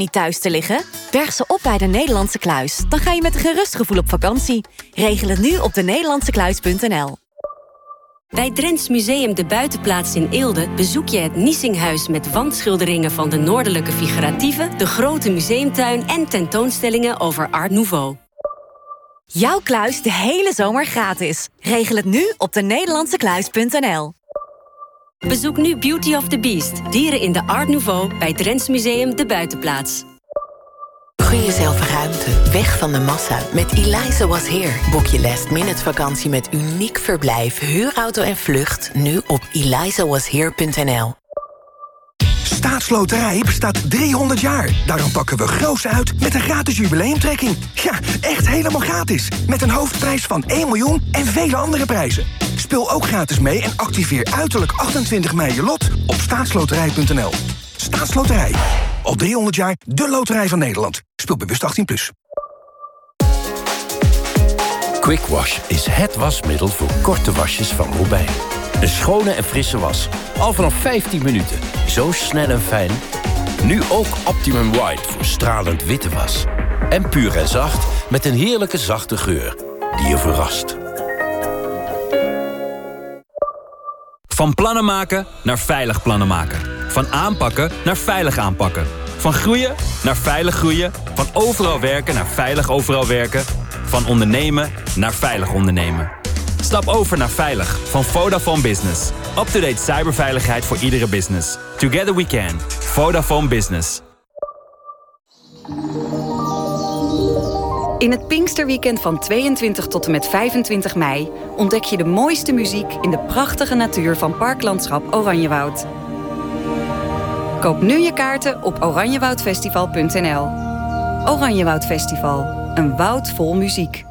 niet thuis te liggen? Berg ze op bij de Nederlandse Kluis. Dan ga je met een gerust gevoel op vakantie. Regel het nu op denederlandsekluis.nl. Bij Drents Museum De Buitenplaats in Eelde bezoek je het Niesinghuis met wandschilderingen van de Noordelijke Figuratieve, de grote museumtuin en tentoonstellingen over Art Nouveau. Jouw kluis de hele zomer gratis. Regel het nu op denederlandsekluis.nl. Bezoek nu Beauty of the Beast, dieren in de Art Nouveau bij Drents Museum De Buitenplaats. Gun jezelf ruimte, weg van de massa. Met Eliza Was Here. Boek je last-minute vakantie met uniek verblijf, huurauto en vlucht nu op elizawashere.nl. Staatsloterij bestaat 300 jaar. Daarom pakken we groots uit met een gratis jubileumtrekking. Ja, echt helemaal gratis. Met een hoofdprijs van 1 miljoen en vele andere prijzen. Speel ook gratis mee en activeer uiterlijk 28 mei je lot op staatsloterij.nl. Staatsloterij. Al 300 jaar de loterij van Nederland. Speel bewust 18+. Quick Wash is het wasmiddel voor korte wasjes van Robijn. Een schone en frisse was. Al vanaf 15 minuten. Zo snel en fijn. Nu ook Optimum White voor stralend witte was. En puur en zacht met een heerlijke zachte geur die je verrast. Van plannen maken naar veilig plannen maken. Van aanpakken naar veilig aanpakken. Van groeien naar veilig groeien. Van overal werken naar veilig overal werken. Van ondernemen naar veilig ondernemen. Stap over naar Veilig van Vodafone Business. Up-to-date cyberveiligheid voor iedere business. Together we can. Vodafone Business. In het Pinksterweekend van 22 tot en met 25 mei... ontdek je de mooiste muziek in de prachtige natuur van Parklandschap Oranjewoud. Koop nu je kaarten op oranjewoudfestival.nl. Oranjewoud Festival. Een woud vol muziek.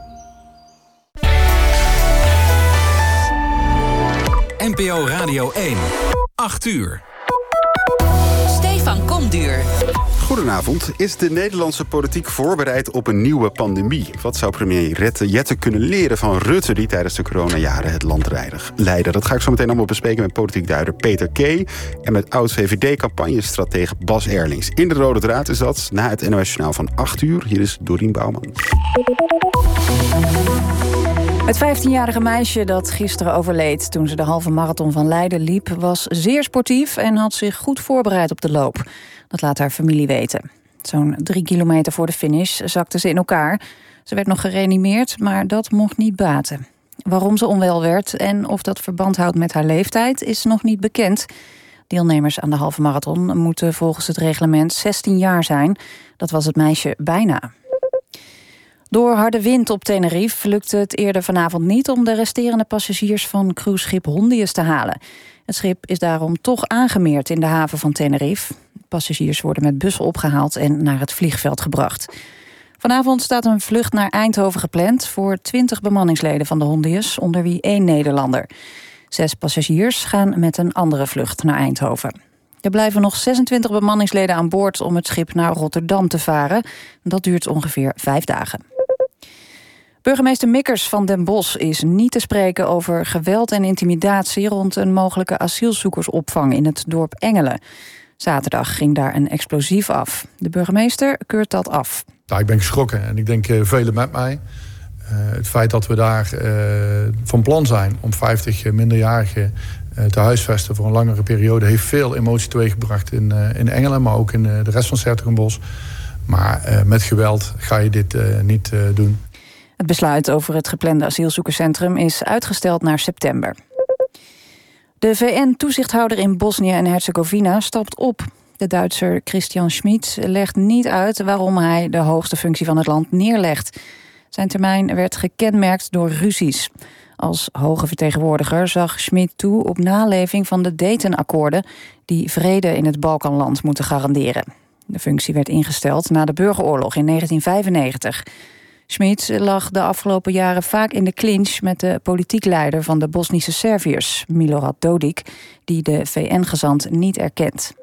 NPO Radio 1. 8 uur. Stefan Komduur. Goedenavond. Is de Nederlandse politiek voorbereid op een nieuwe pandemie? Wat zou premier Jette kunnen leren van Rutte, die tijdens de coronajaren het land leidde? Dat ga ik zo meteen allemaal bespreken met politiek duider Peter Kee en met oud-VVD-campagnestratege Bas Erlings. In de Rode Draad is dat na het NOS-journaal van 8 uur. Hier is Dorien Bouwman. Het 15-jarige meisje dat gisteren overleed toen ze de halve marathon van Leiden liep, was zeer sportief en had zich goed voorbereid op de loop. Dat laat haar familie weten. Zo'n 3 kilometer voor de finish zakte ze in elkaar. Ze werd nog gereanimeerd, maar dat mocht niet baten. Waarom ze onwel werd en of dat verband houdt met haar leeftijd is nog niet bekend. Deelnemers aan de halve marathon moeten volgens het reglement 16 jaar zijn. Dat was het meisje bijna. Door harde wind op Tenerife lukte het eerder vanavond niet om de resterende passagiers van cruiseschip Hondius te halen. Het schip is daarom toch aangemeerd in de haven van Tenerife. Passagiers worden met bussen opgehaald en naar het vliegveld gebracht. Vanavond staat een vlucht naar Eindhoven gepland voor 20 bemanningsleden van de Hondius, onder wie 1 Nederlander. 6 passagiers gaan met een andere vlucht naar Eindhoven. Er blijven nog 26 bemanningsleden aan boord om het schip naar Rotterdam te varen. Dat duurt ongeveer 5 dagen. Burgemeester Mikkers van Den Bosch is niet te spreken over geweld en intimidatie rond een mogelijke asielzoekersopvang in het dorp Engelen. Zaterdag ging daar een explosief af. De burgemeester keurt dat af. Nou, ik ben geschrokken en ik denk velen met mij. Het feit dat we daar van plan zijn om 50 minderjarigen te huisvesten voor een langere periode heeft veel emotie teweeggebracht in Engelen, maar ook in de rest van 's-Hertogenbosch. Maar met geweld ga je dit niet doen. Het besluit over het geplande asielzoekerscentrum is uitgesteld naar september. De VN-toezichthouder in Bosnië en Herzegovina stapt op. De Duitser Christian Schmid legt niet uit waarom hij de hoogste functie van het land neerlegt. Zijn termijn werd gekenmerkt door ruzies. Als hoge vertegenwoordiger zag Schmid toe op naleving van de Dayton-akkoorden die vrede in het Balkanland moeten garanderen. De functie werd ingesteld na de burgeroorlog in 1995. Schmid lag de afgelopen jaren vaak in de clinch met de politiek leider van de Bosnische Serviërs, Milorad Dodik, die de VN-gezant niet erkent.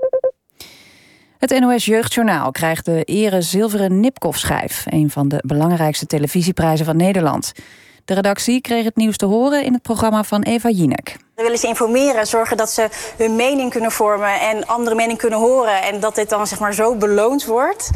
Het NOS Jeugdjournaal krijgt de ere zilveren Nipkoff-schijf, een van de belangrijkste televisieprijzen van Nederland. De redactie kreeg het nieuws te horen in het programma van Eva Jinek. We willen ze informeren, zorgen dat ze hun mening kunnen vormen en andere mening kunnen horen en dat dit dan zeg maar zo beloond wordt.